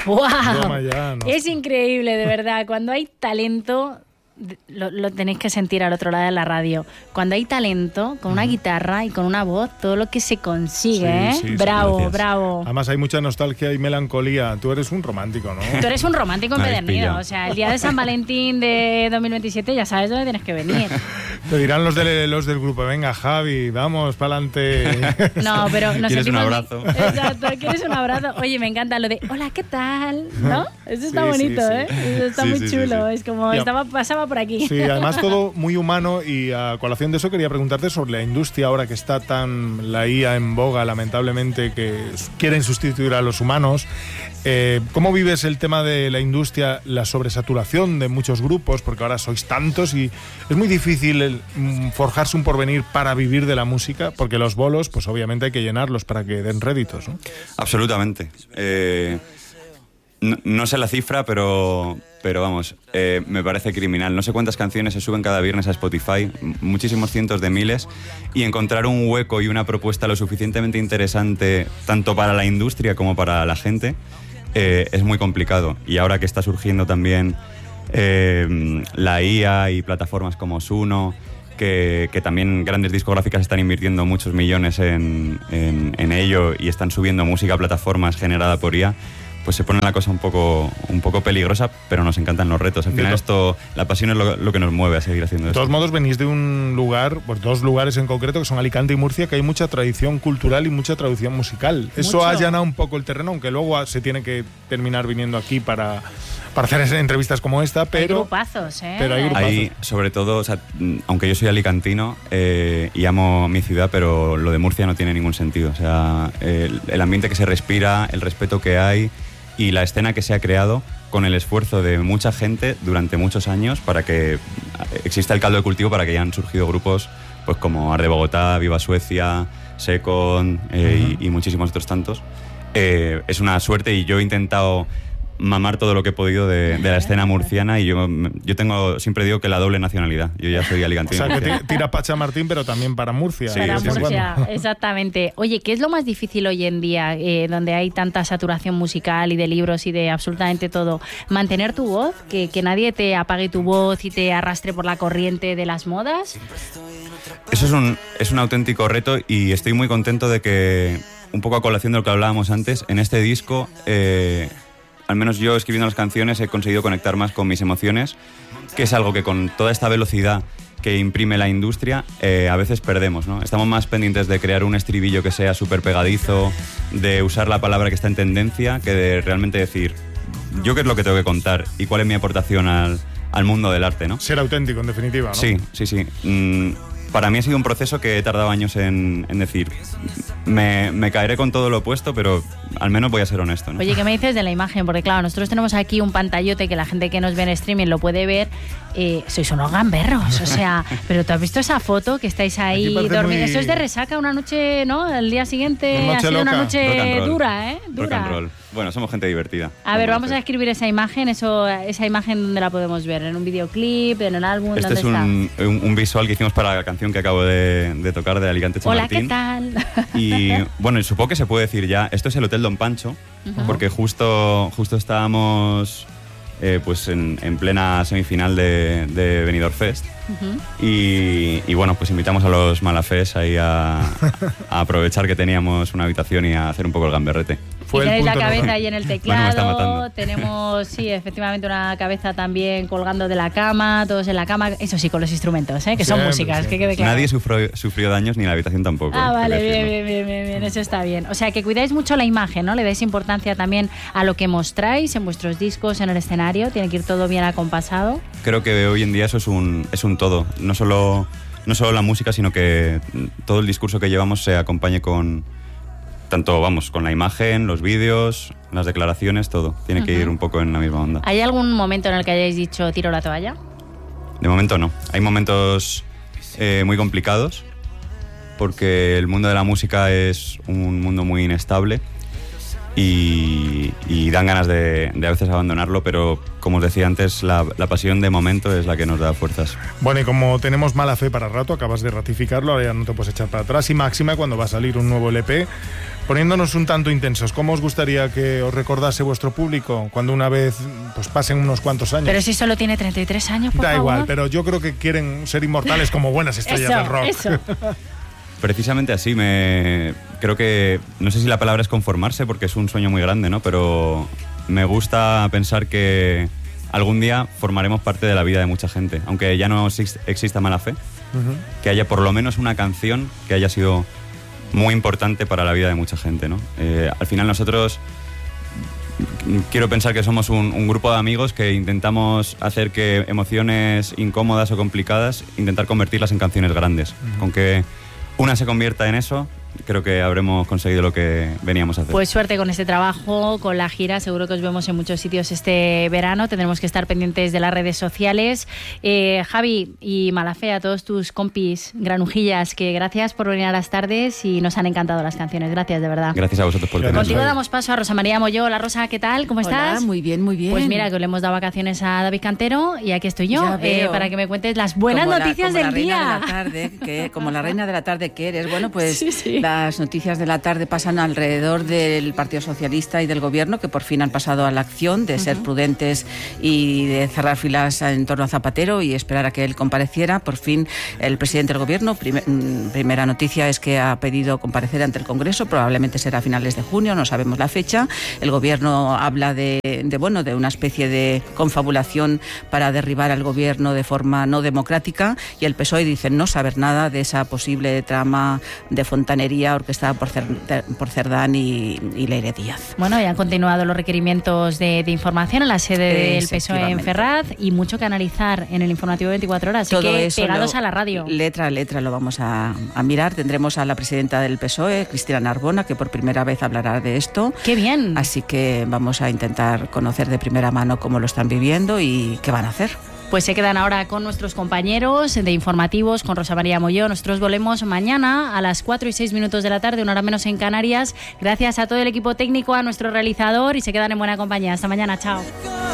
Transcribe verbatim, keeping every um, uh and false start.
¡Wow! Ya, ¿no? Es increíble, de verdad. Cuando hay talento, lo, lo tenéis que sentir al otro lado de la radio. Cuando hay talento, con una uh-huh. guitarra y con una voz, todo lo que se consigue, sí, ¿eh? Sí, bravo, sí, bravo. Además hay mucha nostalgia y melancolía. Tú eres un romántico, ¿no? Tú eres un romántico empedernido. O sea, el día de San Valentín de dos mil veintisiete ya sabes dónde tienes que venir. Te dirán los, de, los del grupo, venga Javi, vamos, pa'lante. No, pero nos ¿Quieres sentimos... un abrazo? Exacto, ¿quieres un abrazo? Oye, me encanta lo de, hola, ¿qué tal? ¿No? Eso está sí, bonito, sí, sí. ¿eh? Eso está sí, muy sí, chulo. sí, sí. Es como, ya. estaba, pasaba por aquí. Sí, además todo muy humano, y a colación de eso quería preguntarte sobre la industria ahora que está tan la I A en boga, lamentablemente, que quieren sustituir a los humanos. Eh, ¿Cómo vives el tema de la industria, la sobresaturación de muchos grupos? Porque ahora sois tantos y es muy difícil el, mm, forjarse un porvenir para vivir de la música, porque los bolos, pues obviamente hay que llenarlos para que den réditos, ¿no? Absolutamente. Eh, no, no sé la cifra, pero, pero vamos, eh, me parece criminal. No sé cuántas canciones se suben cada viernes a Spotify, muchísimos cientos de miles, y encontrar un hueco y una propuesta lo suficientemente interesante, tanto para la industria como para la gente, eh, es muy complicado. Y ahora que está surgiendo también eh, la I A y plataformas como Suno, Que, que también grandes discográficas están invirtiendo muchos millones en, en, en ello y están subiendo música a plataformas generada por I A, pues se pone la cosa un poco, un poco peligrosa, pero nos encantan los retos. Al final esto, la pasión es lo, lo que nos mueve a seguir haciendo esto. De todos modos, venís de un lugar, pues dos lugares en concreto, que son Alicante y Murcia, que hay mucha tradición cultural y mucha tradición musical. Eso Mucho. ha allanado un poco el terreno, aunque luego se tiene que terminar viniendo aquí para... para hacer entrevistas como esta, pero... Hay grupazos, ¿eh? Pero hay grupazos. Hay, sobre todo, o sea, aunque yo soy alicantino eh, y amo mi ciudad, pero lo de Murcia no tiene ningún sentido. O sea, el, el ambiente que se respira, el respeto que hay y la escena que se ha creado con el esfuerzo de mucha gente durante muchos años para que exista el caldo de cultivo para que hayan surgido grupos pues como Arde Bogotá, Viva Suecia, Second eh, uh-huh. y, y muchísimos otros tantos. Eh, es una suerte y yo he intentado mamar todo lo que he podido de, de la escena murciana y yo, yo tengo, siempre digo que la doble nacionalidad. Yo ya soy alicantino. O sea, que tira Pacha Martín, pero también para Murcia. Sí, Para sí, sí. Murcia, exactamente. Oye, ¿qué es lo más difícil hoy en día, eh, donde hay tanta saturación musical y de libros y de absolutamente todo? ¿Mantener tu voz? ¿Que, que nadie te apague tu voz y te arrastre por la corriente de las modas? Eso es un, es un auténtico reto y estoy muy contento de que, un poco a colación de lo que hablábamos antes, en este disco... Eh, al menos yo escribiendo las canciones he conseguido conectar más con mis emociones, que es algo que con toda esta velocidad que imprime la industria eh, a veces perdemos, ¿no? Estamos más pendientes de crear un estribillo que sea súper pegadizo, de usar la palabra que está en tendencia, que de realmente decir yo qué es lo que tengo que contar y cuál es mi aportación al, al mundo del arte, ¿no? Ser auténtico, en definitiva, ¿no? Sí, sí, sí. Mm, para mí ha sido un proceso que he tardado años en, en decir, me, me caeré con todo lo opuesto, pero al menos voy a ser honesto, ¿no? Oye, ¿qué me dices de la imagen? Porque claro, nosotros tenemos aquí un pantallote que la gente que nos ve en streaming lo puede ver. Eh, sois unos gamberros, o sea, pero ¿tú has visto esa foto que estáis ahí dormidos? Muy... Eso es de resaca, una noche, ¿no? El día siguiente noche ha sido loca. una noche dura, ¿eh? Rock Dura. and roll. Bueno, somos gente divertida. A ver, vamos a escribir esa imagen, eso, esa imagen, ¿dónde la podemos ver? ¿En un videoclip? ¿En el álbum? Este ¿Dónde es un, está? un, un visual que hicimos para la canción que acabo de, de tocar de Alicante Chamartín. Hola, ¿qué tal? Y bueno, supongo que se puede decir ya, esto es el Hotel Don Pancho, uh-huh. porque justo, justo estábamos eh, pues en, en plena semifinal de, de Benidorm Fest. Uh-huh. y, y bueno, pues invitamos a los Malafés ahí a, a aprovechar que teníamos una habitación y a hacer un poco el gamberrete. Fue y tenéis la cabeza ahí en el teclado, bueno, me está matando. Tenemos, sí, efectivamente una cabeza también colgando de la cama, todos en la cama, eso sí, con los instrumentos, ¿eh? que son siempre, músicas, siempre. que quede claro. Nadie sufrió, sufrió daños ni la habitación tampoco. Ah, eh, vale, bien, bien, bien, bien, bien, eso está bien. O sea, que cuidáis mucho la imagen, ¿no? Le dais importancia también a lo que mostráis en vuestros discos, en el escenario, tiene que ir todo bien acompasado. Creo que hoy en día eso es un, es un todo, no solo, no solo la música, sino que todo el discurso que llevamos se acompañe con... Tanto, vamos, con la imagen, los vídeos, las declaraciones, todo. Tiene uh-huh. que ir un poco en la misma onda. ¿Hay algún momento en el que hayáis dicho tiro la toalla? De momento no. Hay momentos eh, muy complicados, porque el mundo de la música es un mundo muy inestable y, y dan ganas de, de a veces abandonarlo, pero como os decía antes, la, la pasión de momento es la que nos da fuerzas. Bueno, y como tenemos mala fe para rato, acabas de ratificarlo, ahora ya no te puedes echar para atrás, y máxima cuando va a salir un nuevo L P, poniéndonos un tanto intensos, ¿cómo os gustaría que os recordase vuestro público cuando una vez pues pasen unos cuantos años? Pero si solo tiene treinta y tres años, por Da favor. igual, pero yo creo que quieren ser inmortales como buenas estrellas Eso, del rock. eso. Precisamente así, me creo que, no sé si la palabra es conformarse, porque es un sueño muy grande, ¿no? Pero me gusta pensar que algún día formaremos parte de la vida de mucha gente, aunque ya no exista mala fe, uh-huh. que haya por lo menos una canción que haya sido muy importante para la vida de mucha gente, ¿no? Eh, al final nosotros, quiero pensar que somos un, un grupo de amigos que intentamos hacer que emociones incómodas o complicadas, intentar convertirlas en canciones grandes, uh-huh. con que una se convierta en eso, creo que habremos conseguido lo que veníamos a hacer. Pues suerte con este trabajo, con la gira, seguro que os vemos en muchos sitios este verano, tendremos que estar pendientes de las redes sociales. Eh, Javi y Malafe, a todos tus compis granujillas, que gracias por venir a las tardes y nos han encantado las canciones, gracias de verdad. Gracias a vosotros por tenernos. Contigo damos paso a Rosa María Molló. Hola Rosa, ¿qué tal? ¿Cómo Hola, estás? Muy bien, muy bien. Pues mira, que le hemos dado vacaciones a David Cantero y aquí estoy yo, eh, para que me cuentes las buenas como noticias la, como del la día. Reina de la tarde, que, como la reina de la tarde que eres, bueno, pues sí, sí. las noticias de la tarde pasan alrededor del Partido Socialista y del Gobierno, que por fin han pasado a la acción de uh-huh. ser prudentes y de cerrar filas en torno a Zapatero y esperar a que él compareciera. Por fin el presidente del Gobierno, prim- primera noticia es que ha pedido comparecer ante el Congreso, probablemente será a finales de junio, no sabemos la fecha. El Gobierno habla de, de, bueno, de una especie de confabulación para derribar al Gobierno de forma no democrática, y el P S O E dice no saber nada de esa posible trama de fontanería orquestada por por Cerdán y, y Leire Díaz. Bueno, ya han continuado los requerimientos de, de información en la sede del P S O E en Ferraz y mucho que analizar en el informativo veinticuatro horas, así Todo que eso pegados lo, a la radio. Letra a letra lo vamos a, a mirar. Tendremos a la presidenta del P S O E, Cristina Narbona, que por primera vez hablará de esto. ¡Qué bien! Así que vamos a intentar conocer de primera mano cómo lo están viviendo y qué van a hacer. Pues se quedan ahora con nuestros compañeros de informativos, con Rosa María Molló. Nosotros volvemos mañana a las cuatro y seis minutos de la tarde, una hora menos en Canarias. Gracias a todo el equipo técnico, a nuestro realizador, y se quedan en buena compañía. Hasta mañana, chao.